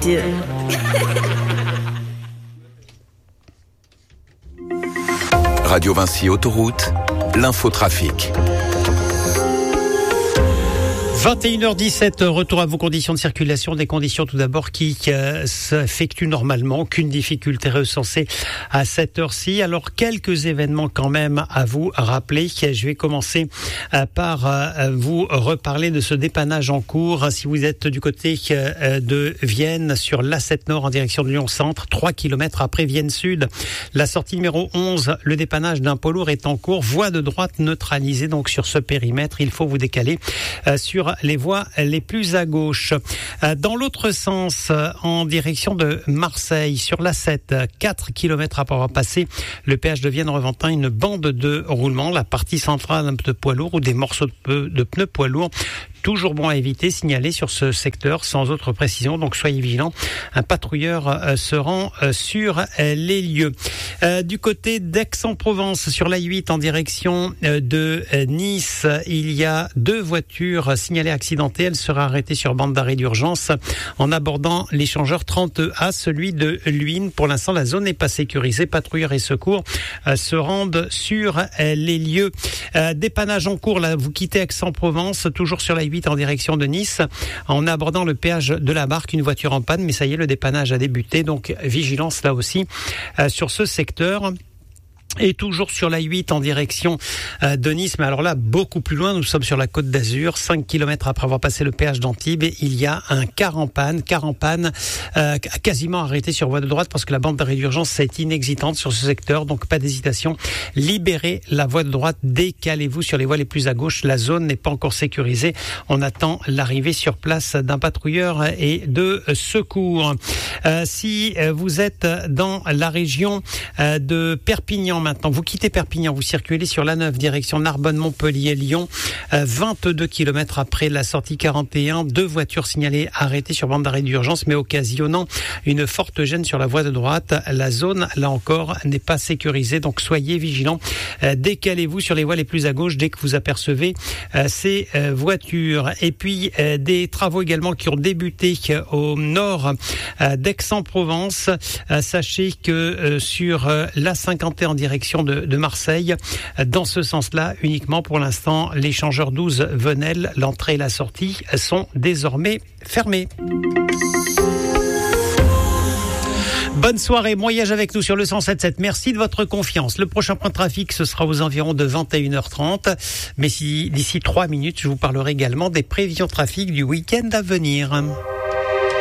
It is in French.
Dieu. Radio Vinci Autoroute, l'infotrafic. 21h17, retour à vos conditions de circulation, des conditions tout d'abord qui s'effectuent normalement, aucune difficulté recensée à cette heure-ci. Alors quelques événements quand même à vous rappeler. Je vais commencer par vous reparler de ce dépannage en cours. Si vous êtes du côté de Vienne sur l'A7 Nord en direction de Lyon Centre, 3 km après Vienne Sud, la sortie numéro 11, le dépannage d'un poids lourd est en cours. Voie de droite neutralisée donc sur ce périmètre. Il faut vous décaler sur les voies les plus à gauche. Dans l'autre sens, en direction de Marseille, sur l'A7, 4 km après avoir passé le péage de Vienne-Reventin, une bande de roulement, la partie centrale de poids lourd ou des morceaux de pneus poids lourds. Toujours bon à éviter, signalé sur ce secteur sans autre précision, donc soyez vigilants. Un patrouilleur se rend sur les lieux. Du côté d'Aix-en-Provence, sur l'A8 en direction de Nice, il y a 2 voitures signalées accidentées. Elles seraient arrêtées sur bande d'arrêt d'urgence en abordant l'échangeur 30A, celui de Luynes. Pour l'instant, la zone n'est pas sécurisée. Patrouilleurs et secours se rendent sur les lieux. Dépannage en cours, là, vous quittez Aix-en-Provence, toujours sur la 8 en direction de Nice, en abordant le péage de la Barque, une voiture en panne, mais ça y est, le dépannage a débuté, donc vigilance là aussi sur ce secteur. Et toujours sur la 8 en direction de Nice, mais alors là, beaucoup plus loin, nous sommes sur la Côte d'Azur, 5 km après avoir passé le péage d'Antibes, et il y a un car en panne quasiment arrêté sur voie de droite parce que la bande d'arrêt d'urgence est inexistante sur ce secteur, donc pas d'hésitation, libérez la voie de droite, décalez-vous sur les voies les plus à gauche, la zone n'est pas encore sécurisée, on attend l'arrivée sur place d'un patrouilleur et de secours. Si vous êtes dans la région de Perpignan, maintenant, vous quittez Perpignan, vous circulez sur l'A9, direction Narbonne, Montpellier, Lyon, 22 km après la sortie 41, 2 voitures signalées arrêtées sur bande d'arrêt d'urgence, mais occasionnant une forte gêne sur la voie de droite. La zone, là encore, n'est pas sécurisée, donc soyez vigilants. Décalez-vous sur les voies les plus à gauche dès que vous apercevez ces voitures. Et puis, des travaux également qui ont débuté au nord d'Aix-en-Provence. Sachez que sur l'A51 en direction de Marseille, dans ce sens-là, uniquement pour l'instant, l'échangeur 12 Venelle, l'entrée et la sortie sont désormais fermés. Bonne soirée, voyage avec nous sur le 107.7. Merci de votre confiance. Le prochain point de trafic, ce sera aux environs de 21h30. Mais d'ici 3 minutes, je vous parlerai également des prévisions trafic du week-end à venir.